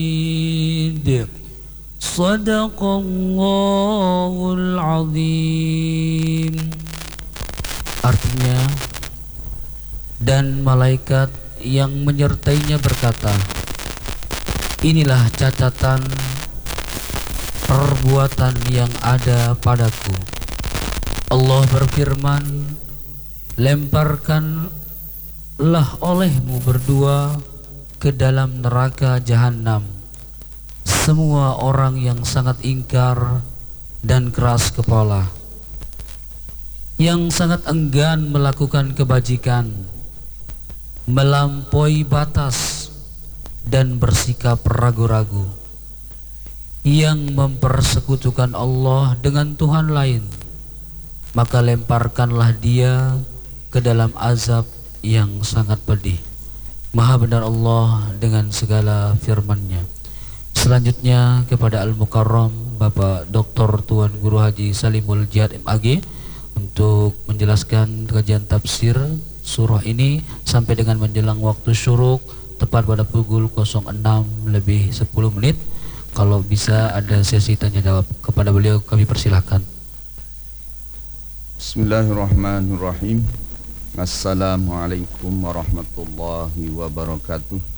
Sadaqallahul azim. Artinya, dan malaikat yang menyertainya berkata, inilah catatan perbuatan yang ada padaku. Allah berfirman, lemparkanlah olehmu berdua ke dalam neraka jahanam semua orang yang sangat ingkar dan keras kepala, yang sangat enggan melakukan kebajikan, melampaui batas dan bersikap ragu-ragu, yang mempersekutukan Allah dengan Tuhan lain, maka lemparkanlah dia ke dalam azab yang sangat pedih. Maha benar Allah dengan segala firman-Nya. Selanjutnya kepada Al-Mukarram Bapak Dr. Tuan Guru Haji Salimul Jihad MAG untuk menjelaskan kajian tafsir surah ini sampai dengan menjelang waktu syuruk tepat pada pukul 06:10. Kalau bisa ada sesi tanya jawab kepada beliau, kami persilahkan. Bismillahirrahmanirrahim. Assalamualaikum warahmatullahi wabarakatuh.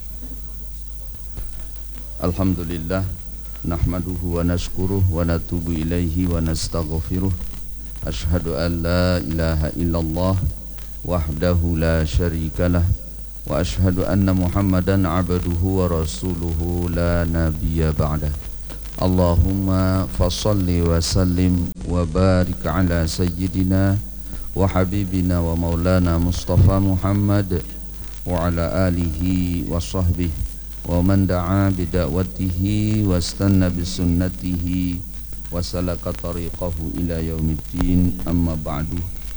Alhamdulillah, nahmaduhu wa nashkuruh wa natubu ilaihi wa nastaghfiruh. Ashhadu an la ilaha illallah wahdahu la syarikalah wa ashhadu anna Muhammadan abduhu wa rasuluhu la nabiyya ba'dah. Allahumma fassalli wa sallim wa barik ala sayyidina wa habibina wa maulana Mustafa Muhammad wa ala alihi wa sahbihi wa man da'a bida'watihi wa istanna bisunnatihi wa salaka tariqahu ila yaumiddin, amma ba'du.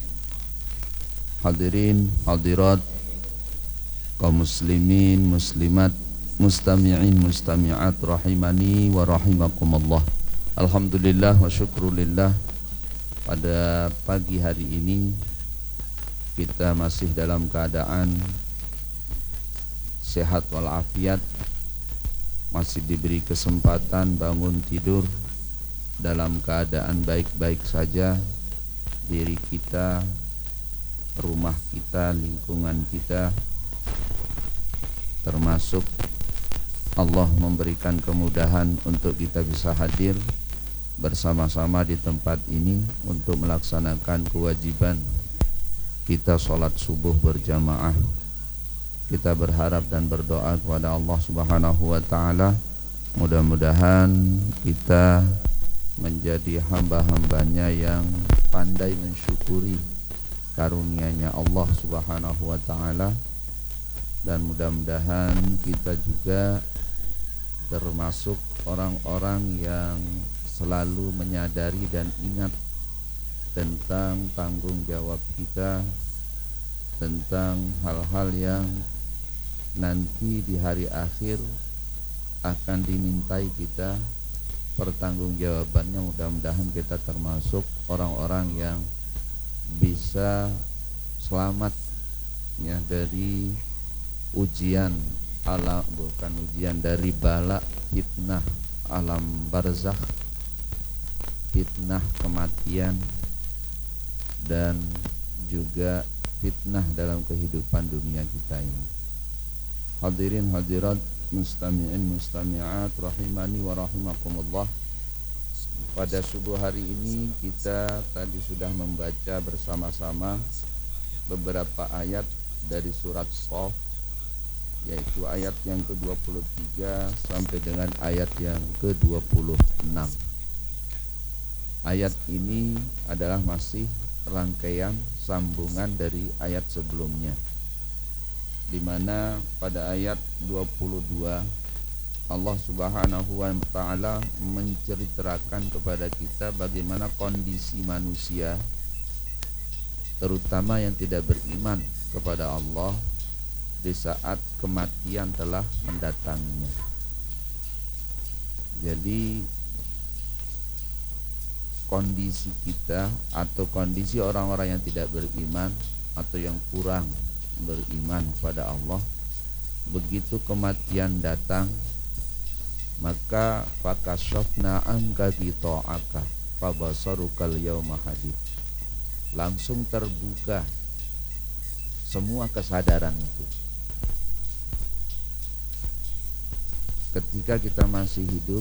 Hadirin hadirat kaum muslimin muslimat, mustami'in mustami'at rahimani wa rahimakumullah. Alhamdulillah wa syukrulillah, pada pagi hari ini kita masih dalam keadaan sehat walafiat, masih diberi kesempatan bangun tidur dalam keadaan baik-baik saja. Diri kita, rumah kita, lingkungan kita, termasuk Allah memberikan kemudahan untuk kita bisa hadir bersama-sama di tempat ini untuk melaksanakan kewajiban kita sholat subuh berjamaah. Kita berharap dan berdoa kepada Allah Subhanahu wa ta'ala, mudah-mudahan kita menjadi hamba-hambanya yang pandai mensyukuri karunia-Nya Allah Subhanahu wa ta'ala, dan mudah-mudahan kita juga termasuk orang-orang yang selalu menyadari dan ingat tentang tanggung jawab kita, tentang hal-hal yang nanti di hari akhir akan dimintai kita pertanggungjawabannya. Mudah-mudahan kita termasuk orang-orang yang bisa selamat ya dari ujian alam, bukan ujian, dari bala fitnah alam barzakh, fitnah kematian, dan juga fitnah dalam kehidupan dunia kita ini. Hadirin hadirat, mustami'in mustami'at rahimani wa rahimakumullah. Pada subuh hari ini kita tadi sudah membaca bersama-sama beberapa ayat dari surat Qaf, yaitu ayat yang ke-23 sampai dengan ayat yang ke-26. Ayat ini adalah masih rangkaian sambungan dari ayat sebelumnya, di mana pada ayat 22 Allah Subhanahu wa ta'ala menceritakan kepada kita bagaimana kondisi manusia, terutama yang tidak beriman kepada Allah, di saat kematian telah mendatanginya. Jadi kondisi kita atau kondisi orang-orang yang tidak beriman atau yang kurang beriman kepada Allah, begitu kematian datang maka fakashafna anka ghita'aka fabasarukal yauma hadid. Langsung terbuka semua kesadaran itu. Ketika kita masih hidup,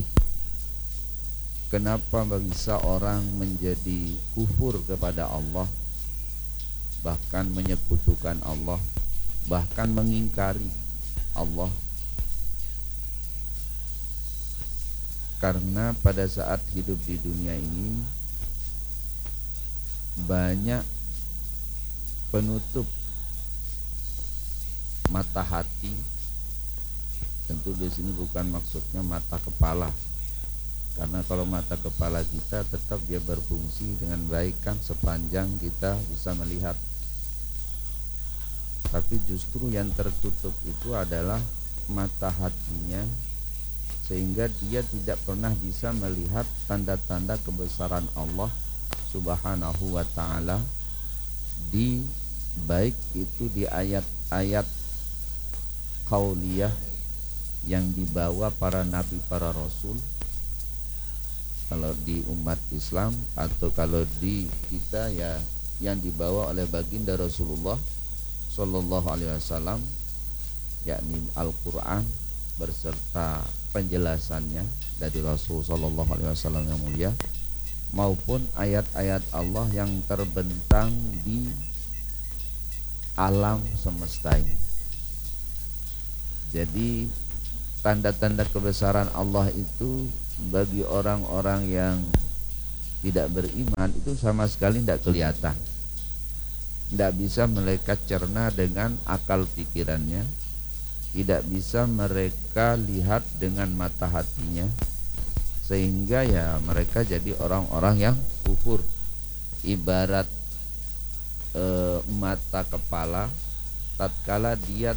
kenapa bisa orang menjadi kufur kepada Allah, bahkan menyekutukan Allah, bahkan mengingkari Allah? Karena pada saat hidup di dunia ini banyak penutup mata hati. Tentu di sini bukan maksudnya mata kepala, karena kalau mata kepala kita tetap dia berfungsi dengan baik kan sepanjang kita bisa melihat. Tapi justru yang tertutup itu adalah mata hatinya, sehingga dia tidak pernah bisa melihat tanda-tanda kebesaran Allah Subhanahu wa ta'ala, di baik itu di ayat-ayat qauliyah yang dibawa para nabi, para rasul, kalau di umat Islam, atau kalau di kita ya yang dibawa oleh baginda Rasulullah Sallallahu Alaihi Wasallam, yakni Al-Quran berserta penjelasannya dari Rasul Sallallahu Alaihi Wasallam yang mulia, maupun ayat-ayat Allah yang terbentang di alam semesta ini. Jadi tanda-tanda kebesaran Allah itu bagi orang-orang yang tidak beriman itu sama sekali tidak kelihatan, tidak bisa mereka cerna dengan akal pikirannya, tidak bisa mereka lihat dengan mata hatinya, sehingga ya mereka jadi orang-orang yang kufur. Ibarat mata kepala tatkala dia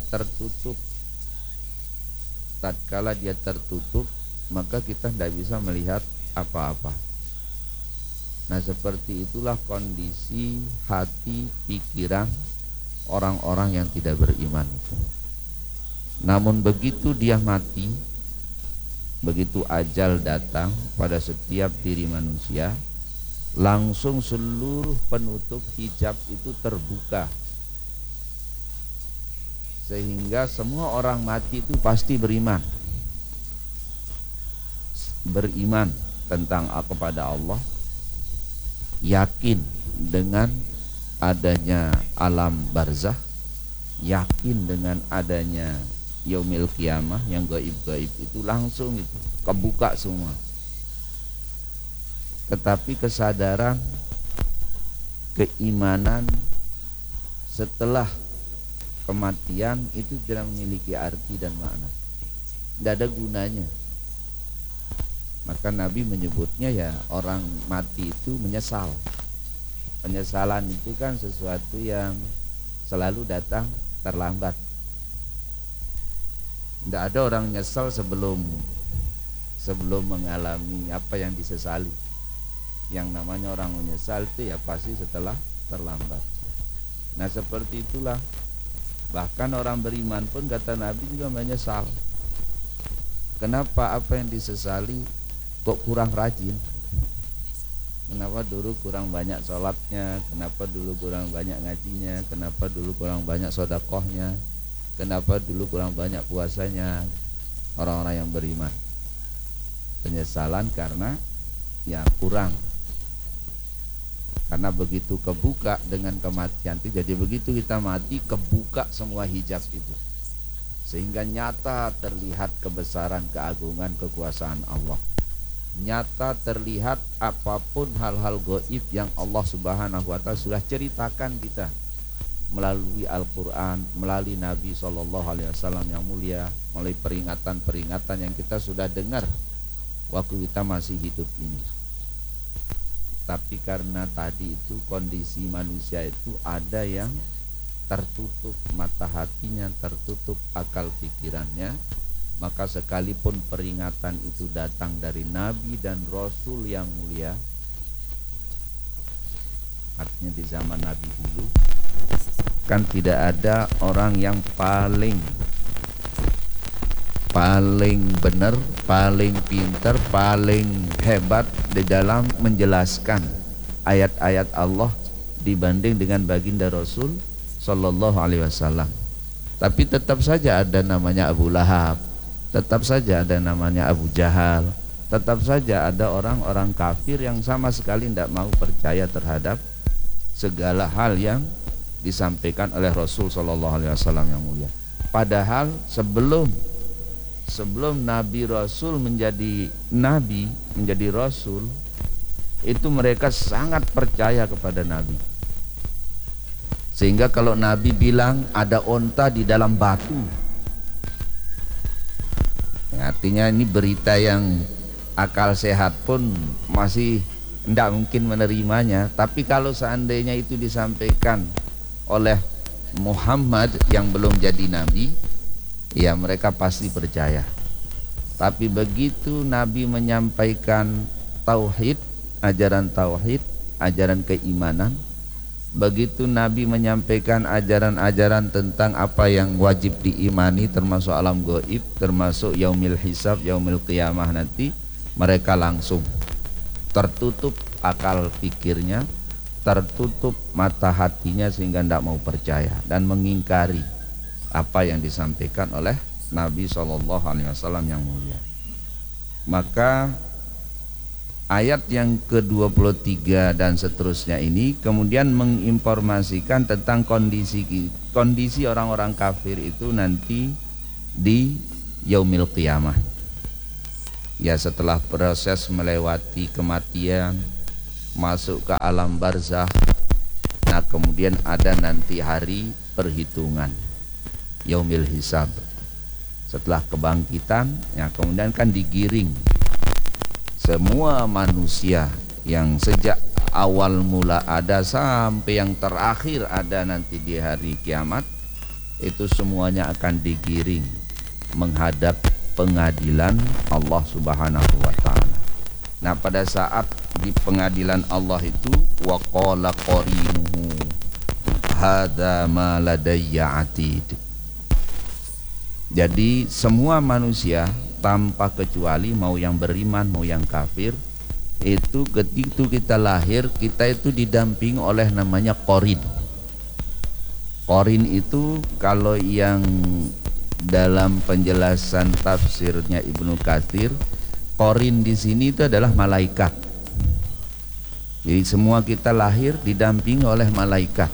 tertutup, maka kita tidak bisa melihat apa-apa. Nah, seperti itulah kondisi hati pikiran orang-orang yang tidak beriman itu. Namun begitu dia mati, begitu ajal datang pada setiap diri manusia, langsung seluruh penutup hijab itu terbuka, sehingga semua orang mati itu pasti beriman tentang kepada Allah, yakin dengan adanya alam barzah, yakin dengan adanya yaumil qiyamah yang gaib-gaib itu, langsung itu kebuka semua. Tetapi kesadaran, keimanan setelah kematian itu tidak memiliki arti dan makna, tidak ada gunanya. Maka Nabi menyebutnya ya orang mati itu menyesal. Penyesalan itu kan sesuatu yang selalu datang terlambat. Tidak ada orang nyesal sebelum mengalami apa yang disesali. Yang namanya orang menyesal itu ya pasti setelah terlambat. Nah, seperti itulah, bahkan orang beriman pun kata Nabi juga menyesal. Kenapa? Apa yang disesali kok kurang rajin? Kenapa dulu kurang banyak sholatnya? Kenapa dulu kurang banyak ngajinya? Kenapa dulu kurang banyak sodakohnya? Kenapa dulu kurang banyak puasanya? Orang-orang yang beriman penyesalan karena ya kurang. Karena begitu kebuka dengan kematian itu, jadi begitu kita mati kebuka semua hijab itu, sehingga nyata terlihat kebesaran, keagungan, kekuasaan Allah. Nyata terlihat apapun hal-hal gaib yang Allah Subhanahu wa ta'ala sudah ceritakan kita melalui Al-Quran, melalui Nabi SAW yang mulia, melalui peringatan-peringatan yang kita sudah dengar waktu kita masih hidup ini. Tapi karena tadi itu kondisi manusia itu ada yang tertutup mata hatinya, tertutup akal pikirannya, maka sekalipun peringatan itu datang dari Nabi dan Rasul yang mulia, artinya di zaman Nabi dulu kan tidak ada orang yang paling paling benar, paling pintar, paling hebat di dalam menjelaskan ayat-ayat Allah dibanding dengan baginda Rasul Sallallahu Alaihi Wasallam. Tapi tetap saja ada namanya Abu Lahab, tetap saja ada namanya Abu Jahal, tetap saja ada orang-orang kafir yang sama sekali tidak mau percaya terhadap segala hal yang disampaikan oleh Rasul Sallallahu Alaihi Wasallam yang mulia. Padahal sebelum Nabi Rasul menjadi Nabi, menjadi Rasul, itu mereka sangat percaya kepada Nabi. Sehingga kalau Nabi bilang ada onta di dalam batu, artinya ini berita yang akal sehat pun masih tidak mungkin menerimanya. Tapi kalau seandainya itu disampaikan oleh Muhammad yang belum jadi Nabi, ya mereka pasti percaya. Tapi begitu Nabi menyampaikan tauhid, ajaran tauhid, ajaran keimanan, begitu Nabi menyampaikan ajaran-ajaran tentang apa yang wajib diimani, termasuk alam gaib, termasuk yaumil hisab, yaumil qiyamah nanti, mereka langsung tertutup akal pikirnya, tertutup mata hatinya sehingga tidak mau percaya dan mengingkari apa yang disampaikan oleh Nabi SAW yang mulia. Maka ayat yang ke-23 dan seterusnya ini kemudian menginformasikan tentang kondisi orang-orang kafir itu nanti di yaumil qiyamah. Ya, setelah proses melewati kematian, masuk ke alam barzakh, nah kemudian ada nanti hari perhitungan, yaumil hisab. Setelah kebangkitan, ya kemudian kan digiring semua manusia yang sejak awal mula ada sampai yang terakhir ada nanti di hari kiamat, itu semuanya akan digiring menghadap pengadilan Allah Subhanahu wa taala. Nah, pada saat di pengadilan Allah itu waqala qarinuhu hadza ma ladayya atid. Jadi semua manusia tanpa kecuali, mau yang beriman mau yang kafir, itu ketika kita lahir kita itu didampingi oleh namanya qarin. Qarin itu kalau yang dalam penjelasan tafsirnya Ibnu Katsir, qarin di sini itu adalah malaikat. Jadi semua kita lahir didampingi oleh malaikat,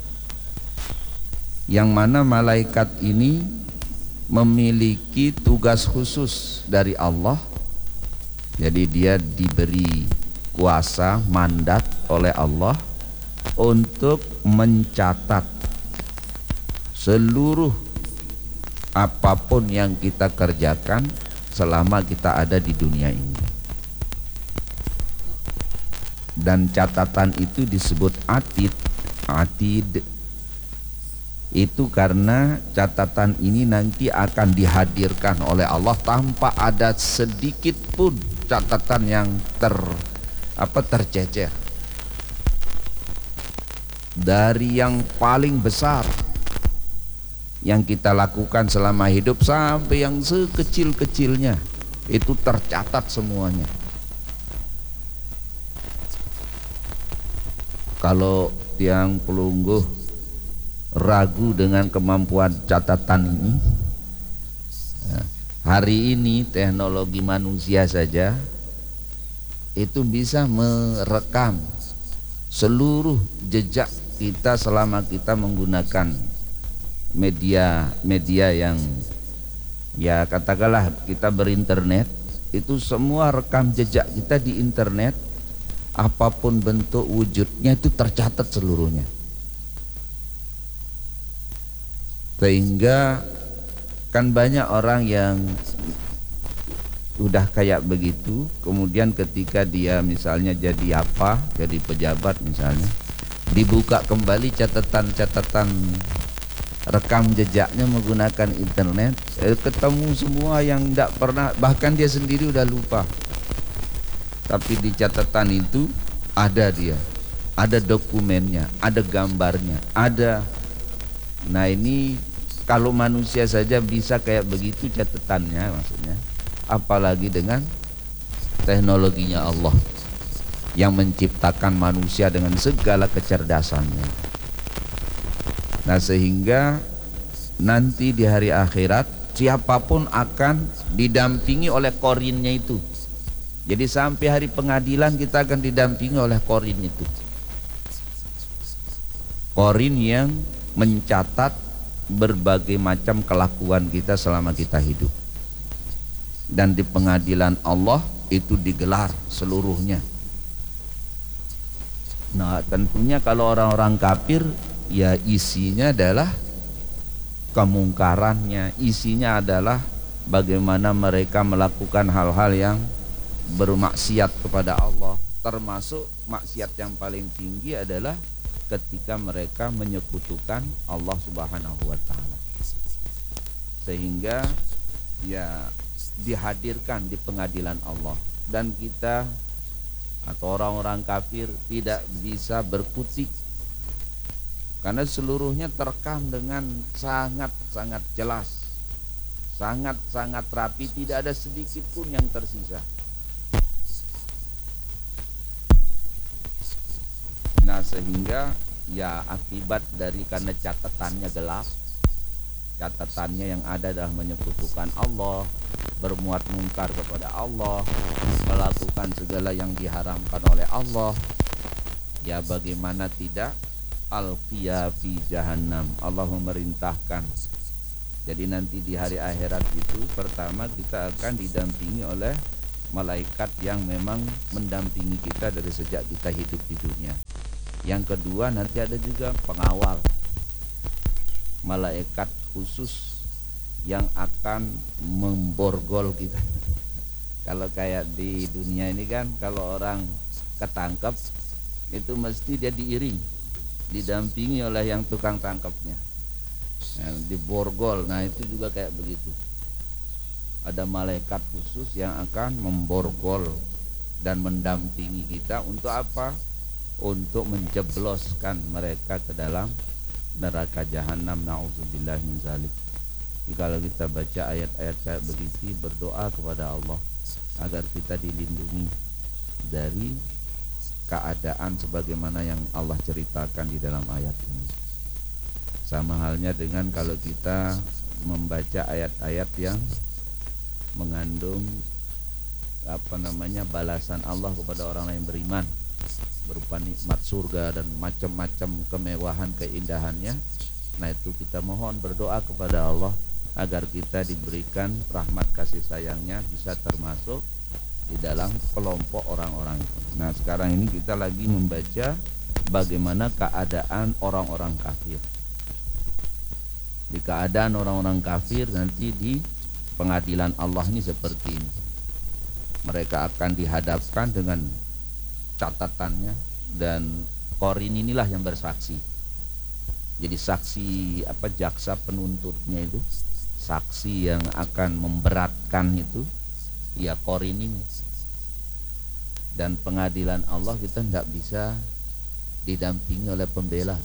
yang mana malaikat ini memiliki tugas khusus dari Allah. Jadi dia diberi kuasa, mandat oleh Allah untuk mencatat seluruh apapun yang kita kerjakan selama kita ada di dunia ini. Dan catatan itu disebut atid. Atid itu karena catatan ini nanti akan dihadirkan oleh Allah tanpa ada sedikit pun catatan yang tercecer. Dari yang paling besar yang kita lakukan selama hidup sampai yang sekecil-kecilnya itu tercatat semuanya. Kalau tiang pelungguh ragu dengan kemampuan catatan ini, hari ini teknologi manusia saja itu bisa merekam seluruh jejak kita selama kita menggunakan media yang, ya katakanlah kita berinternet, itu semua rekam jejak kita di internet, apapun bentuk wujudnya itu tercatat seluruhnya. Sehingga kan banyak orang yang udah kayak begitu, kemudian ketika dia misalnya jadi apa, jadi pejabat misalnya, dibuka kembali catatan-catatan rekam jejaknya menggunakan internet, ketemu semua yang tidak pernah, bahkan dia sendiri udah lupa. Tapi di catatan itu ada dia, ada dokumennya, ada gambarnya, ada. Nah, ini Kalau manusia saja bisa kayak begitu catatannya, maksudnya apalagi dengan teknologinya Allah yang menciptakan manusia dengan segala kecerdasannya. Nah, sehingga nanti di hari akhirat siapapun akan didampingi oleh korinnya itu. Jadi sampai hari pengadilan kita akan didampingi oleh korin itu. Korin yang mencatat berbagai macam kelakuan kita selama kita hidup. Dan di pengadilan Allah itu digelar seluruhnya. Nah, tentunya kalau orang-orang kafir, ya isinya adalah kemungkarannya, isinya adalah bagaimana mereka melakukan hal-hal yang bermaksiat kepada Allah. Termasuk maksiat yang paling tinggi adalah ketika mereka menyekutukan Allah Subhanahu wa taala. Sehingga ya dihadirkan di pengadilan Allah, dan kita atau orang-orang kafir tidak bisa berkutik karena seluruhnya terekam dengan sangat-sangat jelas, sangat-sangat rapi, tidak ada sedikit pun yang tersisa. Nah, sehingga ya akibat dari karena catatannya gelap, catatannya yang ada adalah menyekutukan Allah, berbuat mungkar kepada Allah, melakukan segala yang diharamkan oleh Allah. Ya bagaimana tidak, alqiya fi jahannam, Allah memerintahkan. Jadi nanti di hari akhirat itu pertama kita akan didampingi oleh malaikat yang memang mendampingi kita dari sejak kita hidup di dunia. Yang kedua, nanti ada juga pengawal, malaikat khusus yang akan memborgol kita. Kalau kayak di dunia ini kan, kalau orang ketangkep itu mesti dia diiring, didampingi oleh yang tukang tangkapnya, nah, diborgol. Nah itu juga kayak begitu, ada malaikat khusus yang akan memborgol dan mendampingi kita. Untuk apa? Untuk menjebloskan mereka ke dalam neraka jahanam. Na'udzubillah min zalik. Jadi kalau kita baca ayat-ayat kayak begitu, berdoa kepada Allah agar kita dilindungi dari keadaan sebagaimana yang Allah ceritakan di dalam ayat ini. Sama halnya dengan kalau kita membaca ayat-ayat yang mengandung balasan Allah kepada orang yang beriman berupa nikmat surga dan macam-macam kemewahan keindahannya. Nah itu kita mohon berdoa kepada Allah agar kita diberikan rahmat kasih sayangnya, bisa termasuk di dalam kelompok orang-orang itu. Nah sekarang ini kita lagi membaca bagaimana keadaan orang-orang kafir. Di keadaan orang-orang kafir nanti di pengadilan Allah ini seperti ini. Mereka akan dihadapkan dengan catatannya, dan korin inilah yang bersaksi. Jadi saksi jaksa penuntutnya itu, saksi yang akan memberatkan itu ya korin ini. Dan pengadilan Allah kita tidak bisa didampingi oleh pembela,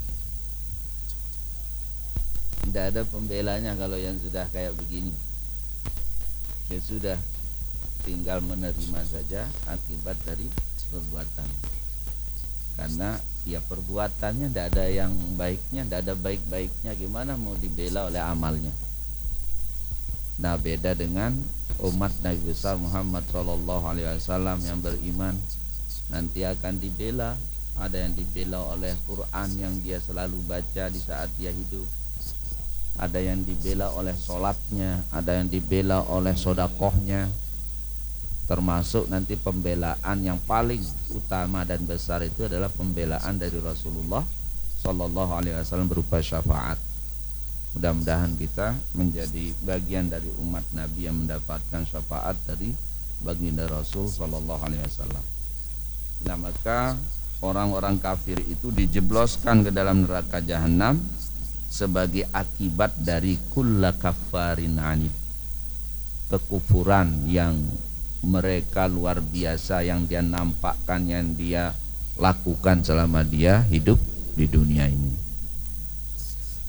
tidak ada pembelanya. Kalau yang sudah kayak begini ya sudah, tinggal menerima saja akibat dari perbuatan. Karena ya perbuatannya tidak ada yang baiknya, tidak ada baik-baiknya, gimana mau dibela oleh amalnya. Nah beda dengan umat Nabi besar Muhammad SAW yang beriman, nanti akan dibela. Ada yang dibela oleh Quran yang dia selalu baca di saat dia hidup, ada yang dibela oleh sholatnya, ada yang dibela oleh sodakohnya. Termasuk nanti pembelaan yang paling utama dan besar itu adalah pembelaan dari Rasulullah SAW berupa syafaat. Mudah-mudahan kita menjadi bagian dari umat Nabi yang mendapatkan syafaat dari baginda Rasul SAW. Nah maka orang-orang kafir itu dijebloskan ke dalam neraka jahanam sebagai akibat dari kulla kafarin anid, kekufuran yang mereka luar biasa yang dia nampakkan, yang dia lakukan selama dia hidup di dunia ini.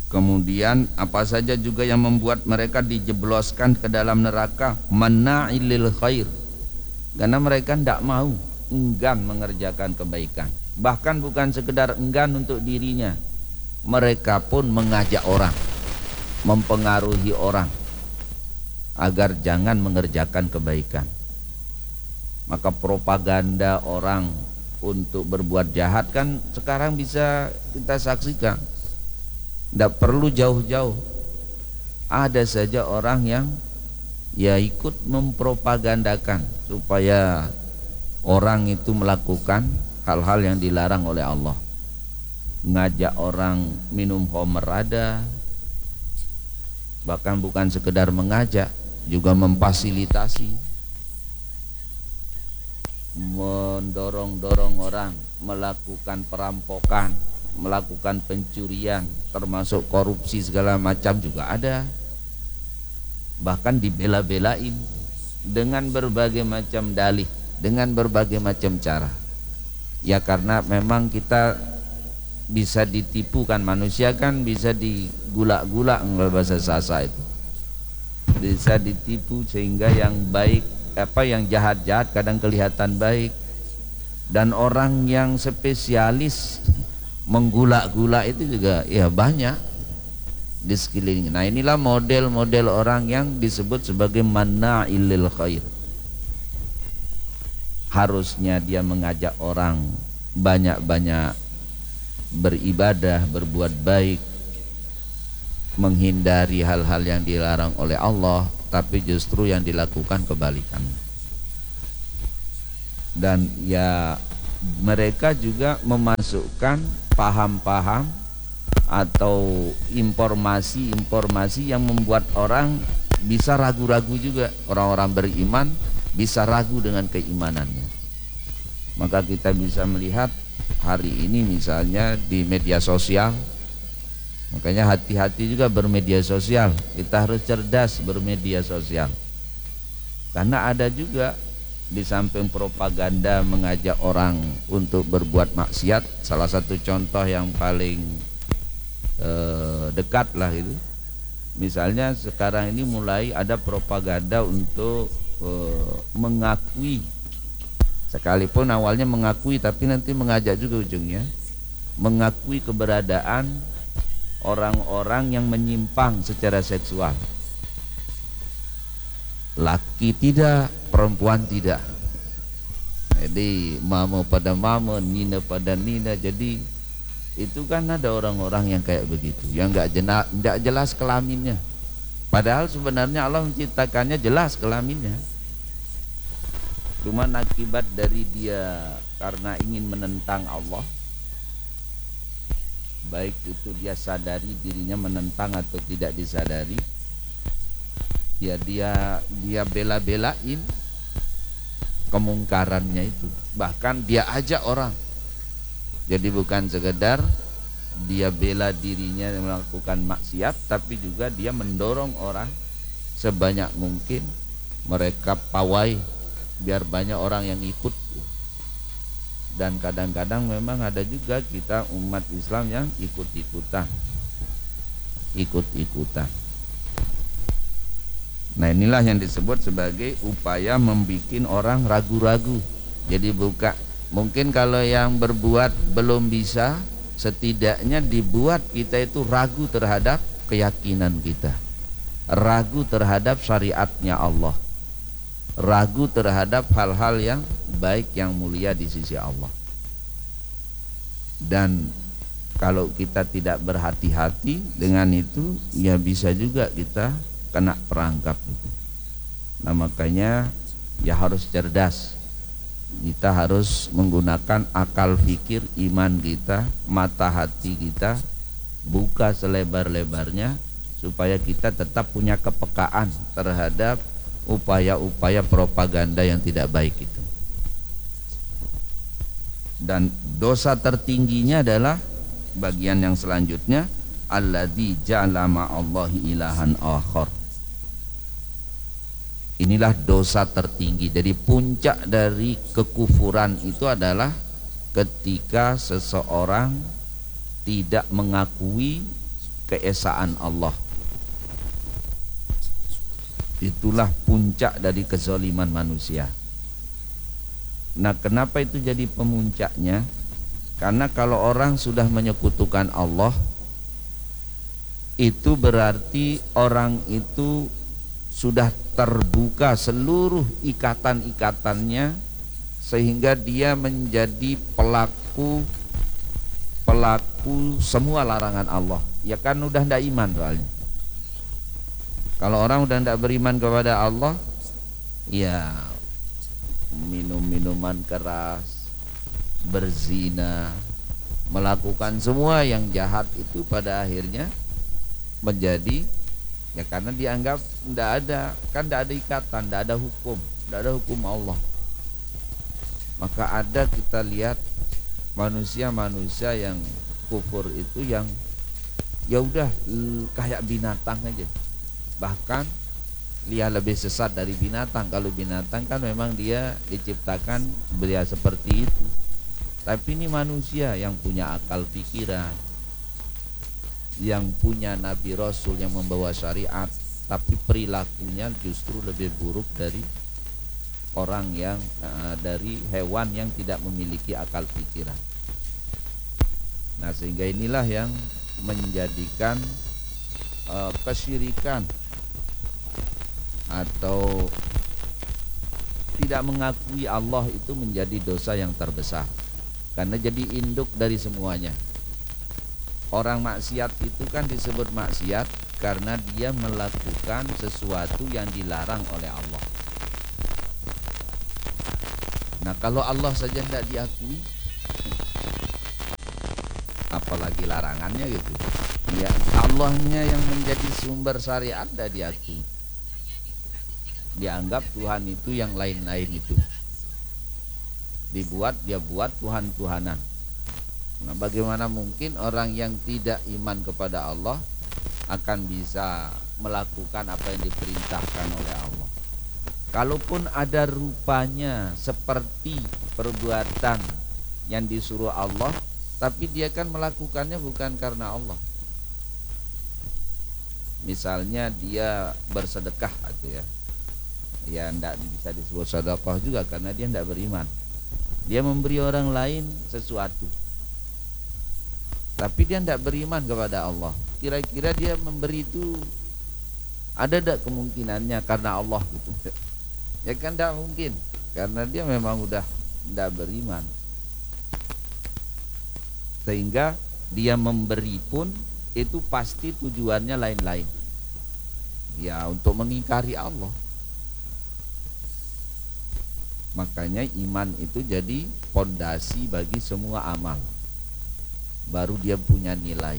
Kemudian apa saja juga yang membuat mereka dijebloskan ke dalam neraka, mana'ilil khair, karena mereka tidak mau, enggan mengerjakan kebaikan. Bahkan bukan sekedar enggan untuk dirinya, mereka pun mengajak orang, mempengaruhi orang agar jangan mengerjakan kebaikan. Maka propaganda orang untuk berbuat jahat kan sekarang bisa kita saksikan. Tidak perlu jauh-jauh, ada saja orang yang ya ikut mempropagandakan supaya orang itu melakukan hal-hal yang dilarang oleh Allah. Ngajak orang minum khamr ada, bahkan bukan sekedar mengajak, juga memfasilitasi, mendorong-dorong orang melakukan perampokan, melakukan pencurian, termasuk korupsi segala macam juga ada. Bahkan dibela-belain dengan berbagai macam dalih, dengan berbagai macam cara. Ya karena memang kita bisa ditipu kan, manusia kan bisa digulak-gulak kalau bahasa Sasa itu. Bisa ditipu sehingga yang baik, yang jahat-jahat kadang kelihatan baik, dan orang yang spesialis menggulak-gulak itu juga ya banyak di sekeliling. Nah inilah model-model orang yang disebut sebagai mana'ilil khair. Harusnya dia mengajak orang banyak-banyak beribadah, berbuat baik, menghindari hal-hal yang dilarang oleh Allah, tapi justru yang dilakukan kebalikan. Dan ya mereka juga memasukkan paham-paham atau informasi-informasi yang membuat orang bisa ragu-ragu juga. Orang-orang beriman bisa ragu dengan keimanannya. Maka kita bisa melihat hari ini misalnya di media sosial. Makanya hati-hati juga bermedia sosial. Kita harus cerdas bermedia sosial, karena ada juga di samping propaganda mengajak orang untuk berbuat maksiat. Salah satu contoh yang paling dekat lah itu, misalnya sekarang ini mulai ada propaganda untuk mengakui, sekalipun awalnya mengakui tapi nanti mengajak juga ujungnya, mengakui keberadaan orang-orang yang menyimpang secara seksual. Laki tidak, perempuan tidak. Jadi mama pada mama, nina pada nina. Jadi itu kan ada orang-orang yang kayak begitu, yang nggak jelas kelaminnya. Padahal sebenarnya Allah menciptakannya jelas kelaminnya. Cuman akibat dari dia karena ingin menentang Allah, baik itu dia sadari dirinya menentang atau tidak disadari, ya dia bela-belain kemungkarannya itu. Bahkan dia ajak orang. Jadi bukan sekedar dia bela dirinya melakukan maksiat, tapi juga dia mendorong orang sebanyak mungkin mereka pawai biar banyak orang yang ikut. Dan kadang-kadang memang ada juga kita umat Islam yang ikut-ikutan. Nah inilah yang disebut sebagai upaya membikin orang ragu-ragu. Jadi mungkin kalau yang berbuat belum bisa, setidaknya dibuat kita itu ragu terhadap keyakinan kita, ragu terhadap syariatnya Allah, ragu terhadap hal-hal yang baik yang mulia di sisi Allah. Dan kalau kita tidak berhati-hati dengan itu, ya bisa juga kita kena perangkap itu. Nah makanya ya harus cerdas. Kita harus menggunakan akal fikir iman kita, mata hati kita, buka selebar-lebarnya supaya kita tetap punya kepekaan terhadap upaya-upaya propaganda yang tidak baik itu. Dan dosa tertingginya adalah bagian yang selanjutnya, alladzi ja'ala ma'allahi ilahan akhar. Inilah dosa tertinggi. Jadi puncak dari kekufuran itu adalah ketika seseorang tidak mengakui keesaan Allah. Itulah puncak dari kezaliman manusia. Nah, kenapa itu jadi pemuncaknya? Karena kalau orang sudah menyekutukan Allah, itu berarti orang itu sudah terbuka seluruh ikatan-ikatannya, sehingga dia menjadi pelaku semua larangan Allah. Ya kan udah ndak iman soalnya. Kalau orang udah ndak beriman kepada Allah, ya minum minuman keras, berzina, melakukan semua yang jahat itu pada akhirnya menjadi, ya karena dianggap ndak ada, kan ndak ada ikatan, ndak ada hukum Allah. Maka ada, kita lihat manusia-manusia yang kufur itu yang ya udah kayak binatang aja, bahkan dia lebih sesat dari binatang. Kalau binatang kan memang dia diciptakan beria seperti itu, tapi ini manusia yang punya akal pikiran, yang punya nabi rasul yang membawa syariat, tapi perilakunya justru lebih buruk dari orang yang dari hewan yang tidak memiliki akal pikiran. Nah, sehingga inilah yang menjadikan kesyirikan atau tidak mengakui Allah itu menjadi dosa yang terbesar, karena jadi induk dari semuanya. Orang maksiat itu kan disebut maksiat karena dia melakukan sesuatu yang dilarang oleh Allah. Nah, kalau Allah saja tidak diakui, apalagi larangannya gitu. Ya, Allahnya yang menjadi sumber syariat tidak diakui. Dianggap Tuhan itu yang lain-lain itu. Dia buat Tuhan-Tuhanan. Nah, bagaimana mungkin orang yang tidak iman kepada Allah akan bisa melakukan apa yang diperintahkan oleh Allah? Kalaupun ada rupanya seperti perbuatan yang disuruh Allah, tapi dia kan melakukannya bukan karena Allah. Misalnya dia bersedekah gitu ya, ya tidak bisa disebut sedekah juga karena dia tidak beriman. Dia memberi orang lain sesuatu, tapi dia tidak beriman kepada Allah. Kira-kira dia memberi itu ada tidak kemungkinannya karena Allah gitu? Ya kan tidak mungkin, karena dia memang udah tidak beriman. Sehingga dia memberi pun itu pasti tujuannya lain-lain, ya untuk mengingkari Allah. Makanya iman itu jadi pondasi bagi semua amal, baru dia punya nilai.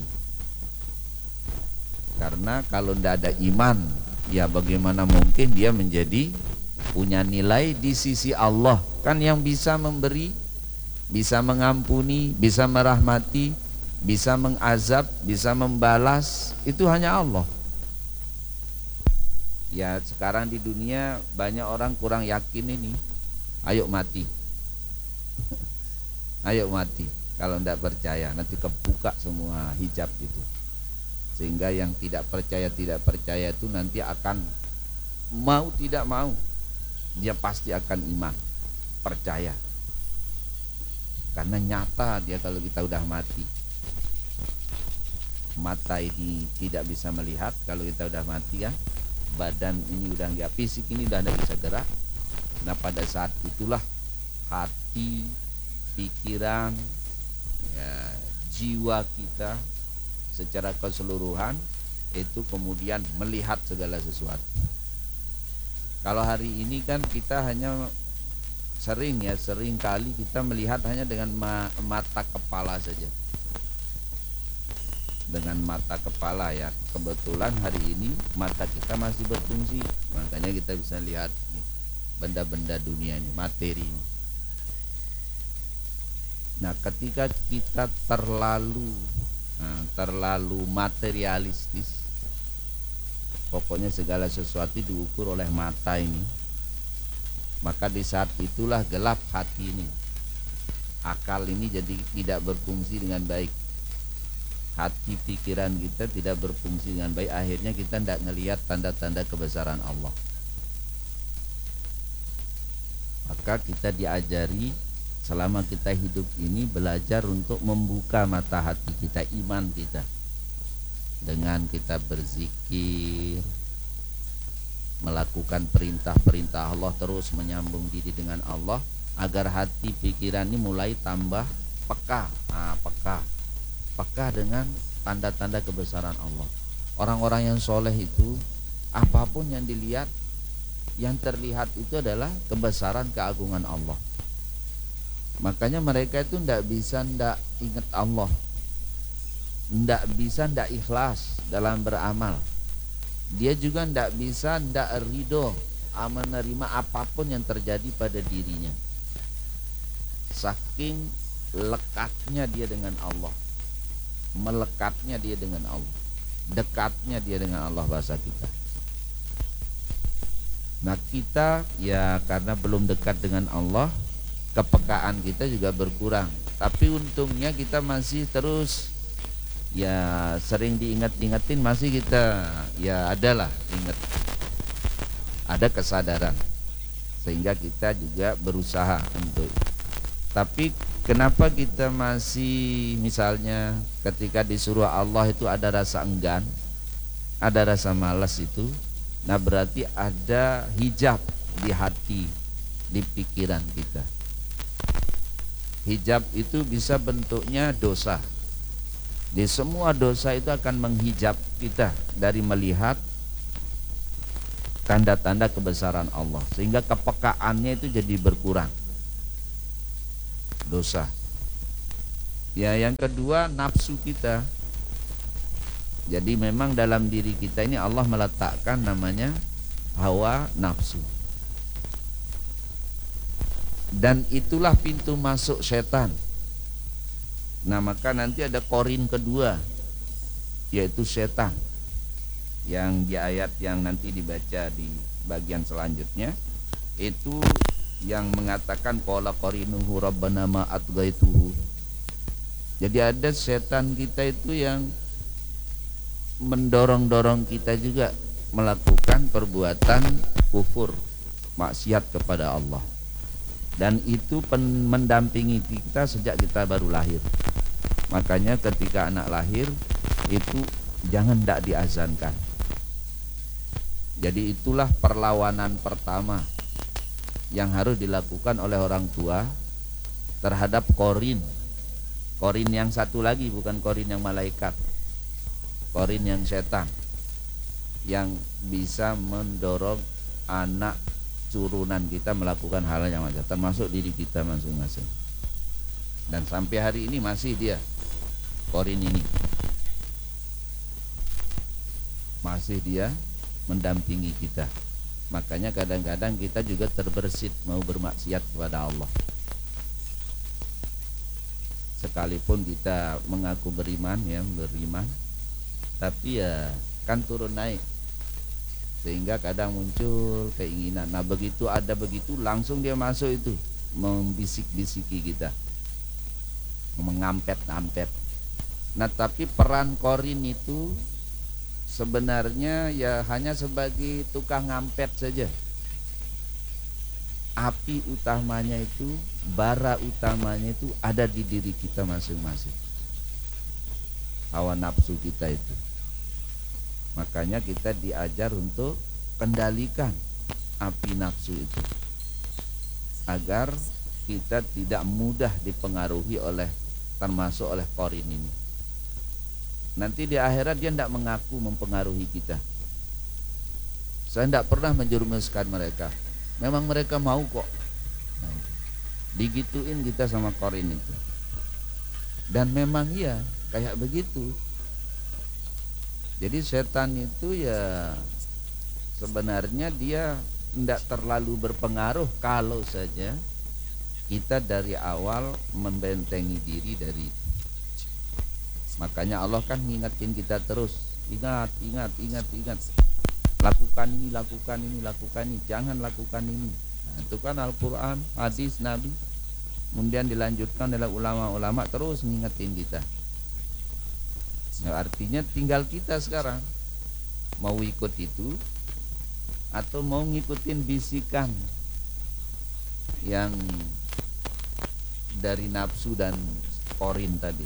Karena kalau tidak ada iman, ya bagaimana mungkin dia menjadi punya nilai di sisi Allah? Kan yang bisa memberi, bisa mengampuni, bisa merahmati, bisa mengazab, bisa membalas, itu hanya Allah. Ya sekarang di dunia banyak orang kurang yakin ini. Ayo mati. Ayo mati. Kalau tidak percaya nanti kebuka semua hijab itu, sehingga yang tidak percaya itu nanti akan mau tidak mau dia pasti akan iman, percaya. Karena nyata dia kalau kita udah mati. Mata ini tidak bisa melihat kalau kita udah mati kan. Badan ini udah enggak, fisik ini udah enggak bisa gerak. Nah, pada saat itulah hati, pikiran, ya, jiwa kita secara keseluruhan itu kemudian melihat segala sesuatu. Kalau hari ini kan kita hanya sering kali kita melihat hanya dengan mata kepala saja. Dengan mata kepala ya, kebetulan hari ini mata kita masih berfungsi, makanya kita bisa lihat nih, benda-benda dunia ini, materi ini. Nah, ketika kita terlalu materialistis, pokoknya segala sesuatu diukur oleh mata ini, maka di saat itulah gelap hati ini, akal ini jadi tidak berfungsi dengan baik. hati pikiran kita tidak berfungsi dengan baik, akhirnya kita tidak ngelihat tanda-tanda kebesaran Allah. Maka kita diajari selama kita hidup ini belajar untuk membuka mata hati kita, iman kita, dengan kita berzikir, melakukan perintah-perintah Allah, terus menyambung diri dengan Allah, agar hati pikiran ini mulai tambah peka, peka dengan tanda-tanda kebesaran Allah. Orang-orang yang soleh itu apapun yang dilihat, yang terlihat itu adalah kebesaran keagungan Allah. Makanya mereka itu tidak bisa tidak ingat Allah, tidak bisa tidak ikhlas dalam beramal. Dia juga tidak bisa tidak ridho menerima apapun yang terjadi pada dirinya. Saking lekatnya dia dengan Allah, melekatnya dia dengan Allah, dekatnya dia dengan Allah bahasa kita. Nah kita ya karena belum dekat dengan Allah, kepekaan kita juga berkurang. Tapi untungnya kita masih terus ya sering diingat-ingetin, masih kita ya adalah ingat, ada kesadaran, sehingga kita juga berusaha untuk. Tapi kenapa kita masih misalnya ketika disuruh Allah itu ada rasa enggan, ada rasa malas itu? Nah berarti ada hijab di hati, di pikiran kita. Hijab itu bisa bentuknya dosa. Di semua dosa itu akan menghijab kita dari melihat tanda-tanda kebesaran Allah, sehingga kepekaannya itu jadi berkurang. Dosa. Ya yang kedua nafsu kita. Jadi memang dalam diri kita ini Allah meletakkan namanya hawa nafsu. Dan itulah pintu masuk setan. Nah maka nanti ada korin kedua, yaitu setan, yang di ayat yang nanti dibaca di bagian selanjutnya itu yang mengatakan qala qarinuhu rabbana ma atghaituhu. Jadi ada setan kita itu yang mendorong-dorong kita juga melakukan perbuatan kufur, maksiat kepada Allah. Dan itu mendampingi kita sejak kita baru lahir. Makanya ketika anak lahir itu jangan tidak diazankan. Jadi itulah perlawanan pertama yang harus dilakukan oleh orang tua terhadap korin. Korin yang satu lagi, bukan korin yang malaikat, korin yang setan, yang bisa mendorong anak turunan kita melakukan hal yang macam, termasuk diri kita masing-masing. Dan sampai hari ini masih dia, korin ini masih dia mendampingi kita. Makanya kadang-kadang kita juga terbersit mau bermaksiat kepada Allah, sekalipun kita mengaku beriman, tapi ya kan turun naik, sehingga kadang muncul keinginan. Nah begitu langsung dia masuk itu, membisik-bisiki kita, mengampet-ampet. Nah tapi peran korin itu sebenarnya ya hanya sebagai tukang ngampet saja. Api utamanya itu, bara utamanya itu ada di diri kita masing-masing, hawa nafsu kita itu. Makanya kita diajar untuk kendalikan api nafsu itu, agar kita tidak mudah dipengaruhi oleh, termasuk oleh korin ini. Nanti di akhirat dia tidak mengaku mempengaruhi kita. Saya tidak pernah menjerumuskan mereka, memang mereka mau kok. Nah, digituin kita sama korin itu. Dan memang iya kayak begitu. Jadi setan itu ya sebenarnya dia tidak terlalu berpengaruh kalau saja kita dari awal membentengi diri dari itu. Makanya Allah kan ngingetin kita terus, ingat, lakukan ini, jangan lakukan ini. Nah, itu kan Al-Quran, hadis Nabi, kemudian dilanjutkan oleh ulama-ulama terus ngingetin kita. Nah, artinya tinggal kita sekarang mau ikut itu atau mau ngikutin bisikan yang dari nafsu dan korin tadi.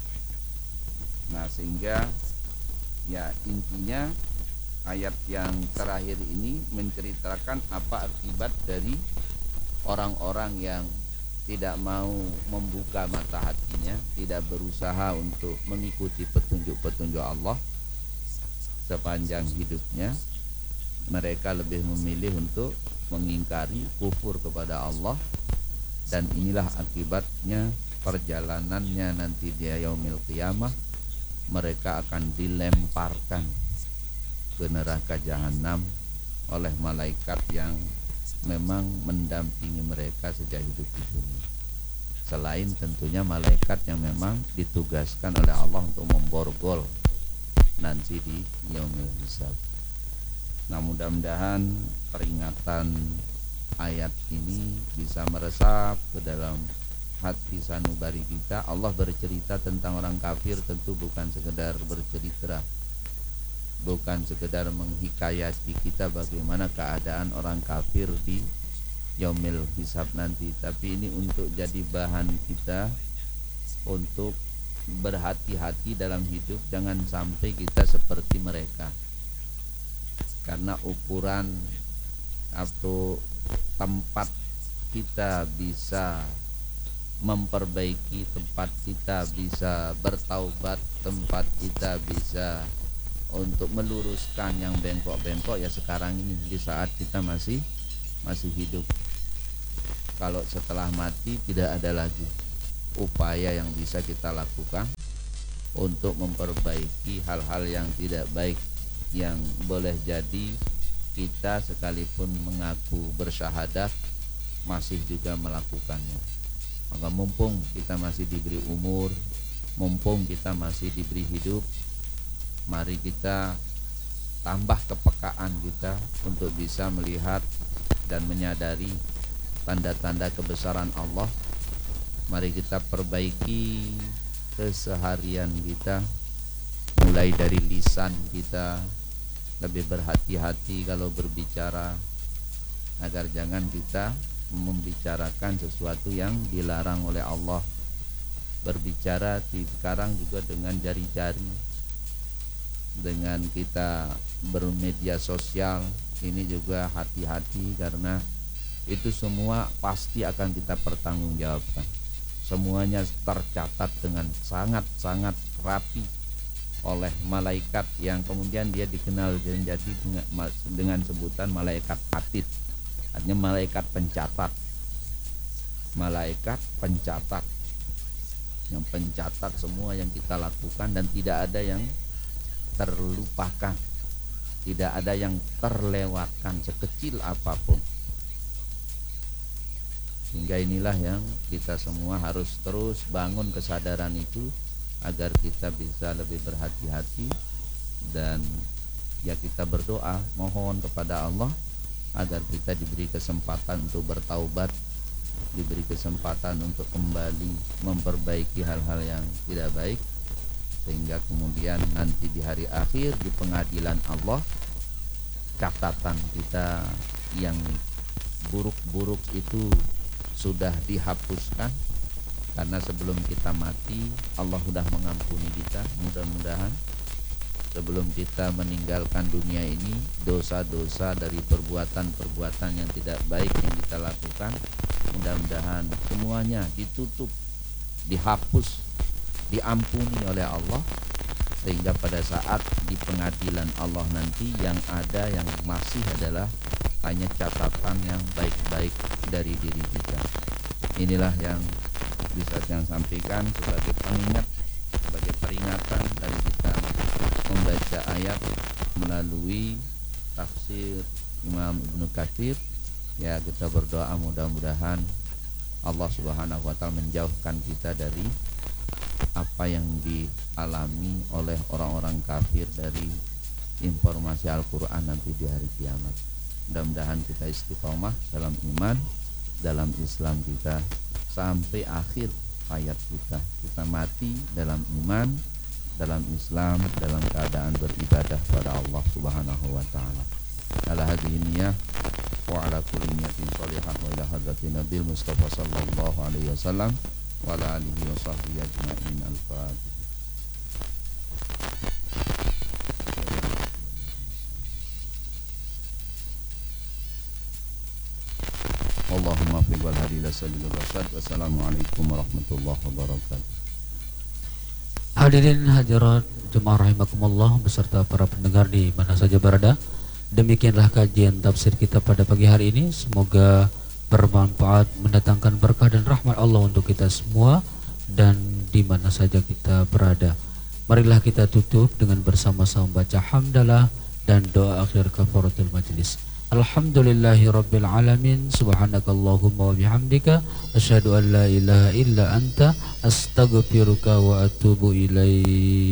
Nah, sehingga ya intinya ayat yang terakhir ini menceritakan apa akibat dari orang-orang yang tidak mau membuka mata hatinya, tidak berusaha untuk mengikuti petunjuk-petunjuk Allah sepanjang hidupnya. Mereka lebih memilih untuk mengingkari, kufur kepada Allah, dan inilah akibatnya perjalanannya nanti di yaumil qiyamah. Mereka akan dilemparkan ke neraka jahanam oleh malaikat yang memang mendampingi mereka sejak hidup di dunia. Selain tentunya malaikat yang memang ditugaskan oleh Allah untuk memborgol nanti di yaumil hisab. Nah, mudah-mudahan peringatan ayat ini bisa meresap ke dalam hati sanubari kita. Allah bercerita tentang orang kafir tentu bukan sekedar bercerita, bukan sekedar menghikayati kita bagaimana keadaan orang kafir di yaumil hisab nanti, tapi ini untuk jadi bahan kita untuk berhati-hati dalam hidup, jangan sampai kita seperti mereka. Karena ukuran atau tempat kita bisa memperbaiki, tempat kita bisa bertaubat, tempat kita bisa untuk meluruskan yang bengkok-bengkok ya sekarang ini, di saat kita masih hidup. Kalau setelah mati tidak ada lagi upaya yang bisa kita lakukan untuk memperbaiki hal-hal yang tidak baik, yang boleh jadi kita sekalipun mengaku bersyahadat masih juga melakukannya. Maka mumpung kita masih diberi umur, mumpung kita masih diberi hidup, mari kita tambah kepekaan kita untuk bisa melihat dan menyadari tanda-tanda kebesaran Allah. Mari kita perbaiki keseharian kita, mulai dari lisan kita, lebih berhati-hati kalau berbicara, agar jangan kita membicarakan sesuatu yang dilarang oleh Allah. Berbicara sekarang juga dengan jari-jari, dengan kita bermedia sosial, ini juga hati-hati, karena itu semua pasti akan kita pertanggungjawabkan. Semuanya tercatat dengan sangat-sangat rapi oleh malaikat yang kemudian dia dikenal menjadi dengan sebutan malaikat atid, artinya malaikat pencatat. Malaikat pencatat yang pencatat semua yang kita lakukan, dan tidak ada yang terlupakan, tidak ada yang terlewatkan sekecil apapun. Sehingga inilah yang kita semua harus terus bangun kesadaran itu, agar kita bisa lebih berhati-hati, dan ya kita berdoa mohon kepada Allah agar kita diberi kesempatan untuk bertaubat, diberi kesempatan untuk kembali memperbaiki hal-hal yang tidak baik, sehingga kemudian nanti di hari akhir di pengadilan Allah catatan kita yang buruk-buruk itu sudah dihapuskan, karena sebelum kita mati Allah sudah mengampuni kita. Mudah-mudahan sebelum kita meninggalkan dunia ini, dosa-dosa dari perbuatan-perbuatan yang tidak baik yang kita lakukan, mudah-mudahan semuanya ditutup, dihapus, diampuni oleh Allah, sehingga pada saat di pengadilan Allah nanti yang ada, yang masih adalah hanya catatan yang baik-baik dari diri kita. Inilah yang bisa saya sampaikan sebagai pengingat, sebagai peringatan dari kita membaca ayat melalui tafsir Imam Ibnu Katsir. Ya, kita berdoa mudah-mudahan Allah Subhanahu wa taala menjauhkan kita dari apa yang dialami oleh orang-orang kafir dari informasi Al-Qur'an nanti di hari kiamat. Mudah-mudahan kita istiqomah dalam iman, dalam Islam kita sampai akhir hayat kita. Kita mati dalam iman, dalam Islam dalam keadaan beribadah pada Allah Subhanahu wa taala. Ala hadhihi niyyah wa ala kulli niyatin shalihah wa ila hadratin Nabil Mustafa sallallahu alaihi wasallam wa ala alihi wa sahbihi ajma'in. Al-Fatihah. Allahumma fi wal hadi ila sabil rasyad. Wassalamualaikum warahmatullahi wabarakatuh. Hadirin hadirat jemaah rahimakumullah beserta para pendengar di mana saja berada. Demikianlah kajian tafsir kita pada pagi hari ini. Semoga bermanfaat, mendatangkan berkah dan rahmat Allah untuk kita semua dan di mana saja kita berada. Marilah kita tutup dengan bersama-sama baca hamdalah dan doa akhir kafaratul majlis. Alhamdulillahi rabbil alamin. Subhanakallahumma wa bihamdika asyhadu an la ilaha illa anta astaghfiruka wa atubu ilaik.